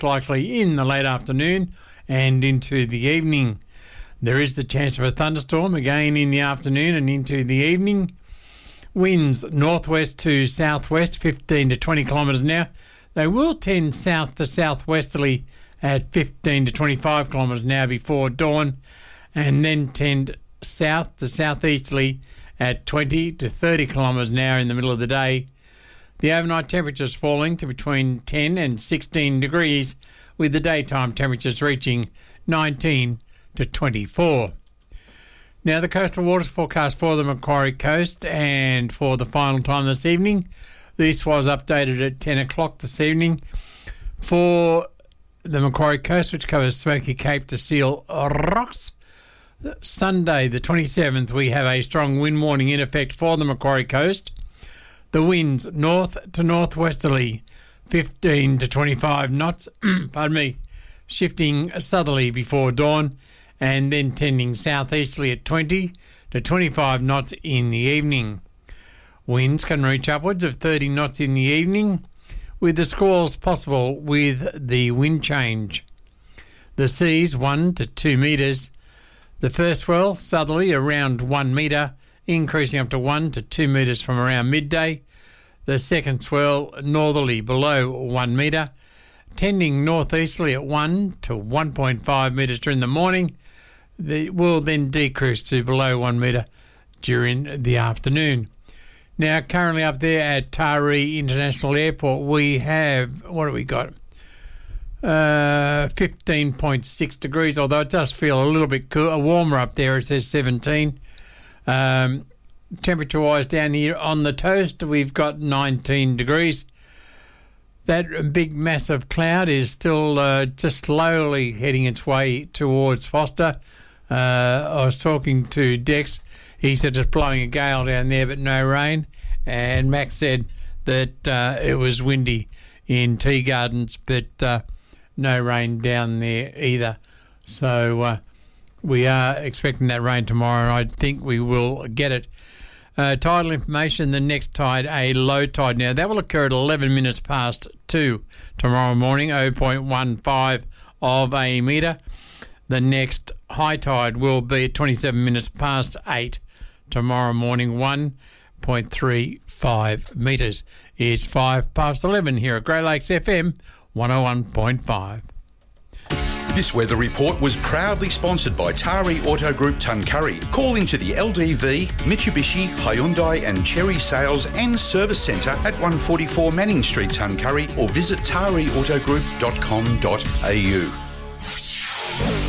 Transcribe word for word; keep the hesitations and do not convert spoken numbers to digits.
likely in the late afternoon and into the evening. There is the chance of a thunderstorm again in the afternoon and into the evening. Winds northwest to southwest, fifteen to twenty kilometres an hour. They will tend south to southwesterly at fifteen to twenty-five kilometres an hour before dawn, and then tend south to southeasterly at twenty to thirty kilometres an hour in the middle of the day. The overnight temperatures falling to between ten and sixteen degrees, with the daytime temperatures reaching nineteen to twenty-four. Now, the coastal waters forecast for the Macquarie Coast, and for the final time this evening. This was updated at ten o'clock this evening. For the Macquarie Coast, which covers Smoky Cape to Seal Rocks, Sunday the twenty-seventh, we have a strong wind warning in effect for the Macquarie Coast. The winds north to northwesterly, fifteen to twenty-five knots, pardon me, shifting southerly before dawn, and then tending southeasterly at twenty to twenty-five knots in the evening. Winds can reach upwards of thirty knots in the evening, with the squalls possible with the wind change. The seas one to two metres. The first swell southerly around one metre, increasing up to one to two metres from around midday. The second swell northerly below one metre, tending northeasterly at one to one point five metres during the morning. It will then decrease to below one metre during the afternoon. Now, currently up there at Taree International Airport, we have, what have we got? Uh, fifteen point six degrees, although it does feel a little bit cool, warmer up there. It says seventeen. Um, temperature-wise down here on the toast, we've got nineteen degrees. That big massive cloud is still uh, just slowly heading its way towards Foster. Uh, I was talking to Dex. He said it's blowing a gale down there, but no rain. And Max said that uh, it was windy in Tea Gardens, but uh, no rain down there either. So uh, we are expecting that rain tomorrow, and I think we will get it. Uh, tidal information, the next tide, a low tide. Now, that will occur at eleven minutes past two tomorrow morning, zero point one five of a metre. The next high tide will be at twenty-seven minutes past eight tomorrow morning, one point three five metres. It's five past eleven here at Grey Lakes F M one oh one point five. This weather report was proudly sponsored by Taree Auto Group Tuncurry. Call into the L D V, Mitsubishi, Hyundai and Cherry Sales and Service Centre at one forty-four Manning Street, Tuncurry, or visit taree auto group dot com dot a u.